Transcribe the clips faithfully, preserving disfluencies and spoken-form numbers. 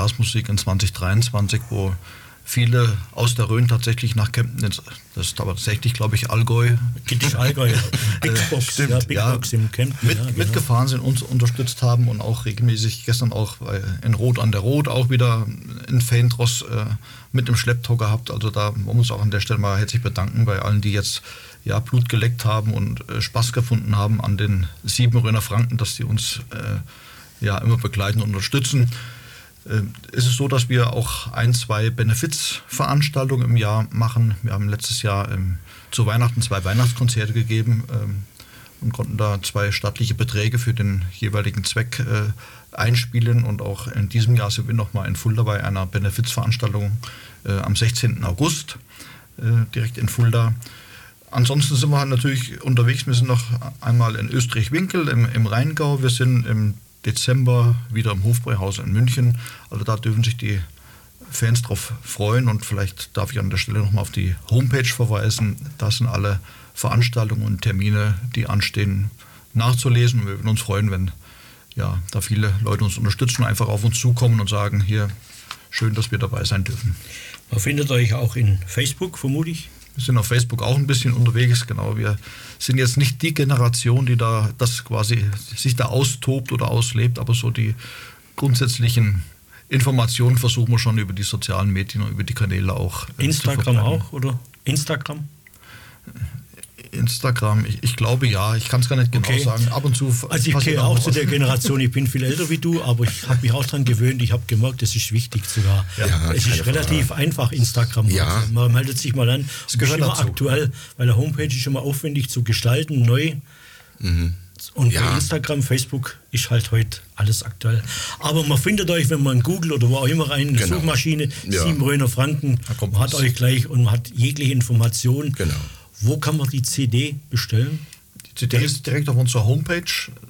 Blasmusik in zwanzig dreiundzwanzig, wo viele aus der Rhön tatsächlich nach Kempten, das ist aber tatsächlich, glaube ich, Allgäu. Kittisch Allgäu, Big Box, Stimmt, ja, Big ja, Box im Kempten. Mit, ja, genau. Mitgefahren sind, uns unterstützt haben und auch regelmäßig, gestern auch in Rot an der Rot auch wieder in Feentross äh, mit im Schlepptau gehabt. Also da wollen wir uns auch an der Stelle mal herzlich bedanken bei allen, die jetzt ja, Blut geleckt haben und äh, Spaß gefunden haben an den sieben Rhöner Franken, dass die uns äh, ja, immer begleiten und unterstützen. Es ist so, dass wir auch ein, zwei Benefizveranstaltungen im Jahr machen. Wir haben letztes Jahr ähm, zu Weihnachten zwei Weihnachtskonzerte gegeben ähm, und konnten da zwei stattliche Beträge für den jeweiligen Zweck äh, einspielen. Und auch in diesem Jahr sind wir nochmal in Fulda bei einer Benefizveranstaltung äh, am sechzehnten August, äh, direkt in Fulda. Ansonsten sind wir halt natürlich unterwegs. Wir sind noch einmal in Österreich-Winkel im, im Rheingau. Wir sind im Dezember wieder im Hofbräuhaus in München. Also da dürfen sich die Fans drauf freuen und vielleicht darf ich an der Stelle nochmal auf die Homepage verweisen. Da sind alle Veranstaltungen und Termine, die anstehen, nachzulesen. Wir würden uns freuen, wenn ja, da viele Leute uns unterstützen und einfach auf uns zukommen und sagen, hier, schön, dass wir dabei sein dürfen. Man findet euch auch in Facebook, vermute ich. Wir sind auf Facebook auch ein bisschen unterwegs, genau. Wir sind jetzt nicht die Generation, die da das quasi sich da austobt oder auslebt, aber so die grundsätzlichen Informationen versuchen wir schon über die sozialen Medien und über die Kanäle auch. Äh, Instagram auch, oder? Instagram? Instagram, ich, ich glaube ja, ich kann es gar nicht genau okay. sagen. Ab und zu. Also ich gehöre auch zu der Generation, ich bin viel älter wie du, aber ich habe mich auch daran gewöhnt, ich habe gemerkt, das ist wichtig sogar. Ja, es ist relativ Frage. einfach, Instagram. Ja. Also man meldet sich mal an, es gehört immer dazu. Aktuell, weil der Homepage ist immer aufwendig zu gestalten, neu. Mhm. Und ja. bei Instagram, Facebook ist halt heute alles aktuell. Aber man findet euch, wenn man Google oder wo auch immer rein, eine genau. Suchmaschine, ja. sieben Rhöner Franken, man hat euch gleich und man hat jegliche Information. Genau. Wo kann man die C D bestellen? Die C D ist direkt auf unserer Homepage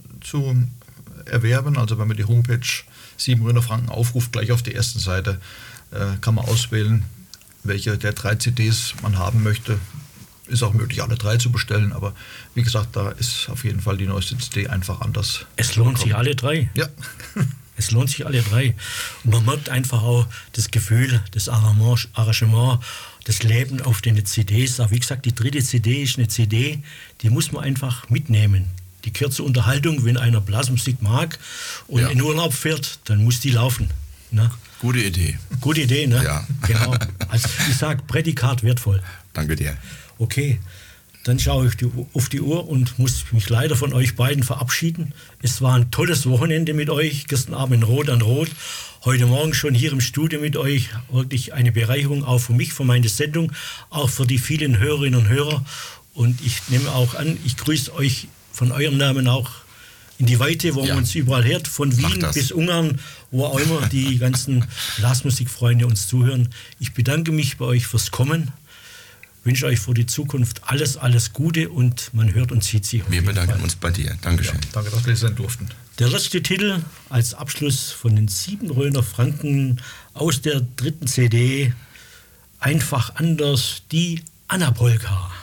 zu erwerben. Also wenn man die Homepage sieben Rhöner Franken aufruft, gleich auf der ersten Seite äh, kann man auswählen, welche der drei C Ds man haben möchte. Ist auch möglich, alle drei zu bestellen, aber wie gesagt, da ist auf jeden Fall die neueste C D einfach anders. Es lohnt sich alle drei? Ja. Es lohnt sich alle drei. Und man merkt einfach auch das Gefühl, das Arrangement, das Leben auf den C Ds. Aber wie gesagt, die dritte C D ist eine C D, die muss man einfach mitnehmen. Die gehört zur Unterhaltung, wenn einer Blasmusik mag und ja. in Urlaub fährt, dann muss die laufen. Ne? Gute Idee. Gute Idee, ne? Ja. Genau. Also ich sage, Prädikat wertvoll. Danke dir. Okay, dann schaue ich die, auf die Uhr und muss mich leider von euch beiden verabschieden. Es war ein tolles Wochenende mit euch, gestern Abend in Rot an Rot, heute Morgen schon hier im Studio mit euch. Wirklich eine Bereicherung, auch für mich, für meine Sendung, auch für die vielen Hörerinnen und Hörer. Und ich nehme auch an, ich grüße euch von eurem Namen auch in die Weite, wo ja. man uns überall hört, von Wien bis Ungarn, wo auch immer die ganzen Blasmusikfreunde uns zuhören. Ich bedanke mich bei euch fürs Kommen. Wünsche euch für die Zukunft alles, alles Gute und man hört und sieht sich. Wir bedanken Fall. uns bei dir. Dankeschön. Ja, danke, dass wir sein durften. Der letzte Titel als Abschluss von den sieben Rhöner Franken aus der dritten C D, einfach anders, die Anna Polka.